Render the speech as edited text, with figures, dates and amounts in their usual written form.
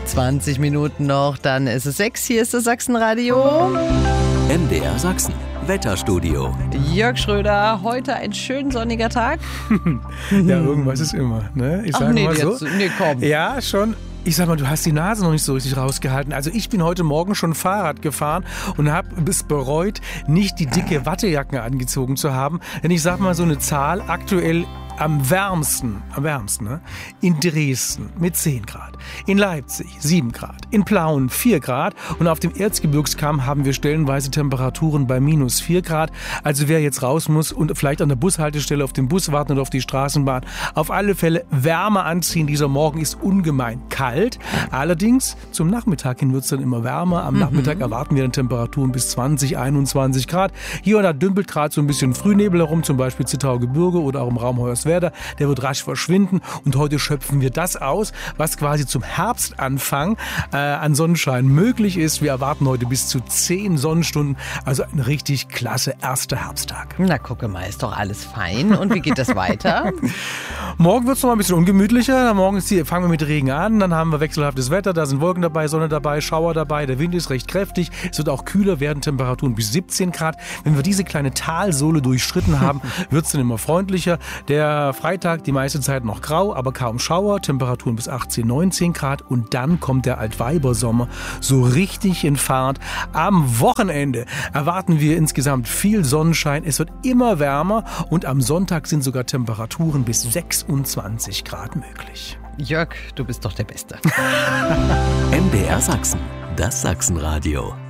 20 Minuten noch, dann ist es 6. Hier ist das Sachsenradio. MDR Sachsen, Wetterstudio. Jörg Schröder, heute ein schön sonniger Tag. Ja, irgendwas ist immer, ne? Ich sage mal so. Nee, komm. Ja, schon. Ich sag mal, du hast die Nase noch nicht so richtig rausgehalten. Also ich bin heute Morgen schon Fahrrad gefahren und habe es bereut, nicht die dicke Wattejacke angezogen zu haben. Denn ich sag mal so eine Zahl, aktuell am wärmsten, ne? In Dresden mit 10 Grad, in Leipzig 7 Grad, in Plauen 4 Grad und auf dem Erzgebirgskamm haben wir stellenweise Temperaturen bei minus 4 Grad. Also wer jetzt raus muss und vielleicht an der Bushaltestelle auf den Bus warten oder auf die Straßenbahn, auf alle Fälle Wärme anziehen. Dieser Morgen ist ungemein kalt. Allerdings zum Nachmittag hin wird es dann immer wärmer. Am Nachmittag erwarten wir dann Temperaturen bis 20, 21 Grad. Hier und da dümpelt gerade so ein bisschen Frühnebel herum, zum Beispiel Zittaugebirge oder auch im Raum Hoyerswerda. Der wird rasch verschwinden und heute schöpfen wir das aus, was quasi zum Herbstanfang an Sonnenschein möglich ist. Wir erwarten heute bis zu 10 Sonnenstunden, also ein richtig klasse erster Herbsttag. Na, gucke mal, ist doch alles fein. Und wie geht das weiter? Morgen wird es noch mal ein bisschen ungemütlicher. Morgen fangen wir mit Regen an, dann haben wir wechselhaftes Wetter, da sind Wolken dabei, Sonne dabei, Schauer dabei, der Wind ist recht kräftig, es wird auch kühler werden, Temperaturen bis 17 Grad. Wenn wir diese kleine Talsohle durchschritten haben, wird es dann immer freundlicher. Der Freitag die meiste Zeit noch grau, aber kaum Schauer, Temperaturen bis 18, 19 Grad und dann kommt der Altweibersommer so richtig in Fahrt. Am Wochenende erwarten wir insgesamt viel Sonnenschein, es wird immer wärmer und am Sonntag sind sogar Temperaturen bis 26 Grad möglich. Jörg, du bist doch der Beste. MDR Sachsen, das Sachsenradio.